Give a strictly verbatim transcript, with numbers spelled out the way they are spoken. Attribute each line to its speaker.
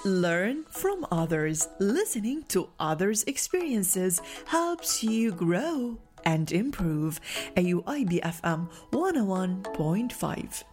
Speaker 1: Learn from others. Listening to others' experiences helps you grow and improve. A U I B F M one oh one point five.